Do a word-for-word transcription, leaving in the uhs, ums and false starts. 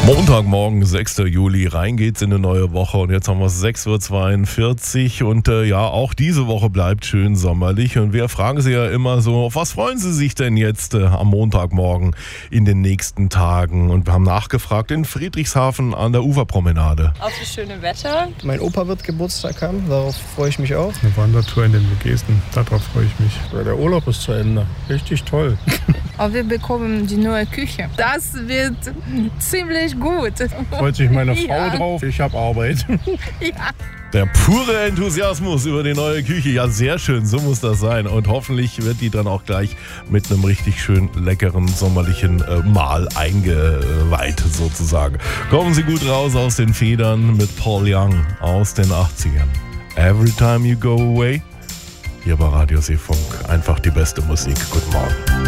Montagmorgen, sechster Juli, rein geht's in eine neue Woche und jetzt haben wir sechs Uhr zweiundvierzig und äh, ja, auch diese Woche bleibt schön sommerlich und wir fragen Sie ja immer so, auf was freuen Sie sich denn jetzt äh, am Montagmorgen in den nächsten Tagen? Und wir haben nachgefragt in Friedrichshafen an der Uferpromenade. Auf das schöne Wetter. Mein Opa wird Geburtstag haben, darauf freue ich mich auch. Eine Wandertour in den Vogesen, darauf freue ich mich. Der Urlaub ist zu Ende, richtig toll. Aber wir bekommen die neue Küche. Das wird ziemlich gut. Freut sich meine Frau Ja. drauf, ich habe Arbeit. Ja. Der pure Enthusiasmus über die neue Küche, ja sehr schön, so muss das sein und hoffentlich wird die dann auch gleich mit einem richtig schön leckeren sommerlichen äh, Mahl eingeweiht sozusagen. Kommen Sie gut raus aus den Federn mit Paul Young aus den achtzigern. Every time you go away, hier bei Radio Seefunk, einfach die beste Musik. Guten Morgen.